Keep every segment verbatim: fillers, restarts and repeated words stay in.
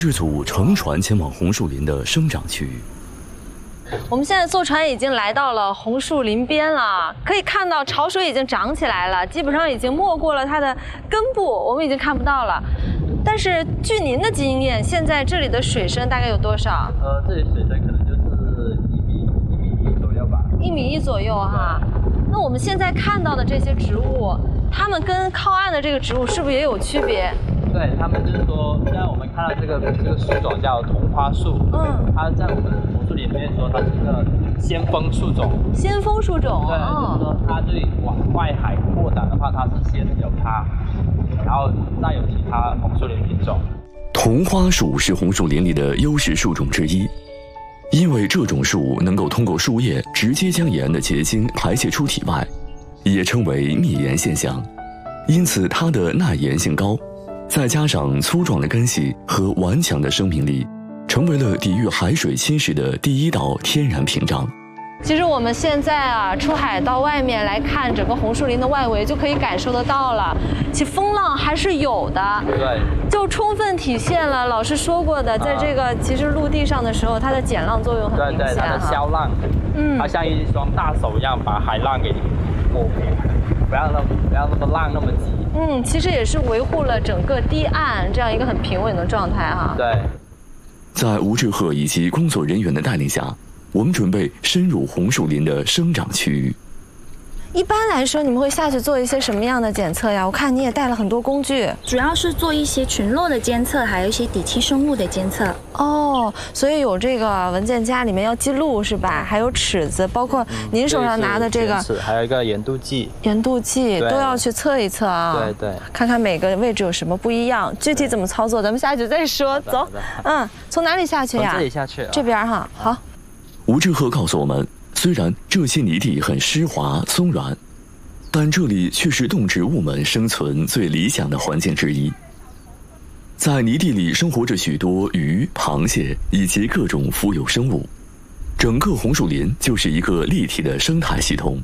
剧组乘船前往红树林的生长区域。 我们现在坐船已经来到了红树林边了，可以看到潮水已经涨起来了，基本上已经没过了它的根部，我们已经看不到了。但是据您的经验，现在这里的水深大概有多少？ 呃，这里水深可能就是一米一米一左右吧。一米一左右哈。那我们现在看到的这些植物，它们跟靠岸的这个植物是不是也有区别？ 对，他们就是说，现在我们看到这个这个树种叫桐花树，嗯，它在我们红树林里面说它是一个先锋树种。 先锋树种， 对，哦、就是说它对往外海扩展的话，它是先有它，然后再有其他红树林品种。 桐花树是红树林里的优势树种之一，因为这种树能够通过树叶直接将盐的结晶排泄出体外，也称为密盐现象，因此它的耐盐性高。再加上粗壮的根系和顽强的生命力，成为了抵御海水侵蚀的第一道天然屏障。 其实我们现在啊，出海到外面来看整个红树林的外围，就可以感受得到了，其风浪还是有的。 对， 就充分体现了老师说过的，在这个其实陆地上的时候，它的减浪作用很明显。 对对，它的消浪，嗯，它像一双大手一样把海浪给抹平，不要那么不要那么浪那么急。 嗯，其实也是维护了整个堤岸这样一个很平稳的状态哈。 对， 在吴志赫以及工作人员的带领下，我们准备深入红树林的生长区域。 一般来说，你们会下去做一些什么样的检测呀？我看你也带了很多工具， 主要是做一些群落的监测，还有一些底栖生物的监测。 哦，所以有这个文件夹里面要记录是吧？还有尺子，包括您手上拿的这个， 嗯、还有一个盐度计， 盐度计都要去测一测啊。 对对， 看看每个位置有什么不一样，具体怎么操作，咱们下去再说。走，嗯，从哪里下去呀？ 从这里下去、啊， 这边哈。好。 吴志赫告诉我们，虽然这些泥地很湿滑松软，但这里却是动植物们生存最理想的环境之一。在泥地里生活着许多鱼、螃蟹以及各种浮游生物，整个红树林就是一个立体的生态系统。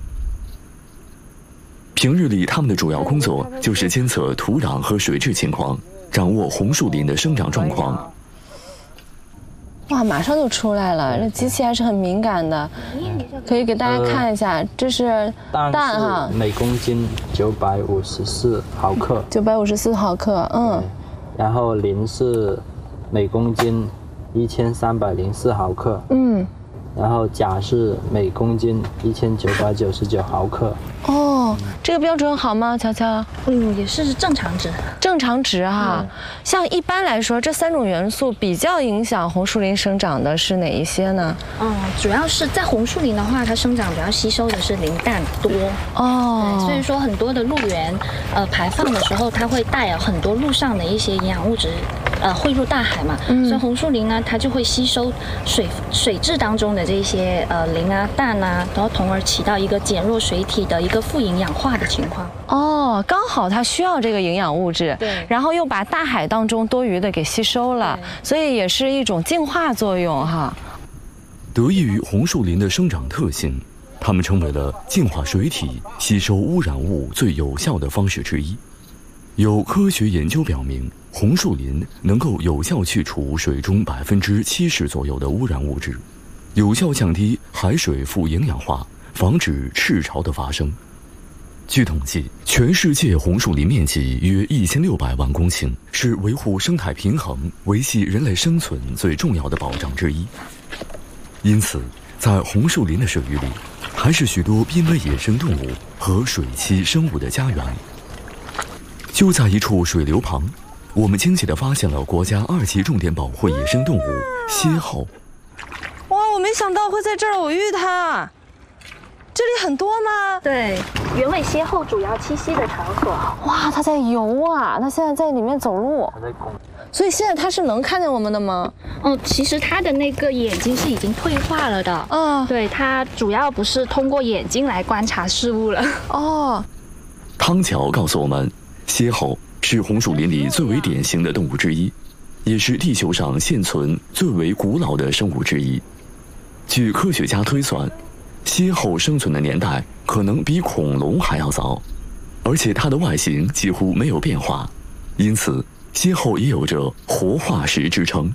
平日里，他们的主要工作就是监测土壤和水质情况，掌握红树林的生长状况。 哇，马上就出来了！这机器还是很敏感的，可以给大家看一下，呃、这是蛋哈， 每公斤九百五十四毫克， 九百五十四毫克，嗯。 然后磷是每公斤一千三百零四毫克，嗯。然后钾是每公斤一千九百九十九毫克。 哦，这个标准好吗，乔乔？ 嗯，也是正常值。 正常值哈、嗯，像一般来说，这三种元素比较影响红树林生长的是哪一些呢？ 嗯，主要是在红树林的话，它生长比较吸收的是磷氮多。哦，所以说很多的陆源，呃，排放的时候，它会带有很多陆上的一些营养物质。呃，汇入大海嘛，嗯、所以红树林呢，它就会吸收水水质当中的这些呃磷啊、氮啊，然后从而起到一个减弱水体的一个富营养化的情况。 哦，刚好它需要这个营养物质，对，然后又把大海当中多余的给吸收了，所以也是一种净化作用哈。 得益于红树林的生长特性，它们成为了净化水体、吸收污染物最有效的方式之一。有科学研究表明，红树林能够有效去除水中百分之七十左右的污染物质，有效降低海水富营养化，防止赤潮的发生。据统计，全世界红树林面积约一千六百万公顷，是维护生态平衡、维系人类生存最重要的保障之一。因此，在红树林的水域里，还是许多濒危野生动物和水栖生物的家园。就在一处水流旁，我们惊喜地发现了国家二级重点保护野生动物蝎后。 哇，我没想到会在这儿偶遇它。这里很多吗？ 对，原尾蝎后主要栖息的场所。 哇，它在游啊！它现在在里面走路。 它在拱。 所以现在它是能看见我们的吗？ 哦，其实它的那个眼睛是已经退化了的。嗯，对，它主要不是通过眼睛来观察事物了。哦。 汤乔告诉我们，蝎后是红树林里最为典型的动物之一，也是地球上现存最为古老的生物之一。据科学家推算，蝎后生存的年代可能比恐龙还要早，而且它的外形几乎没有变化，因此蝎后也有着活化石之称。